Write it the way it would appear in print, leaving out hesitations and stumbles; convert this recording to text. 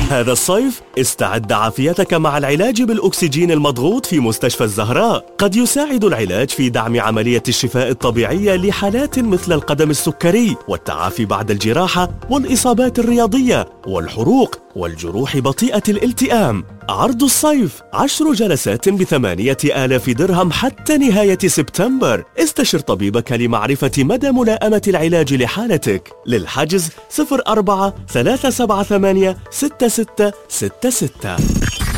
هذا الصيف استعد عافيتك مع العلاج بالأكسجين المضغوط في مستشفى الزهراء. قد يساعد العلاج في دعم عملية الشفاء الطبيعية لحالات مثل القدم السكري والتعافي بعد الجراحة والإصابات الرياضية والحروق والجروح بطيئة الالتئام. عرض الصيف 10 جلسات ب8,000 درهم حتى نهاية سبتمبر. استشر طبيبك لمعرفة مدى ملائمة العلاج لحالتك. للحجز 04 378 6666.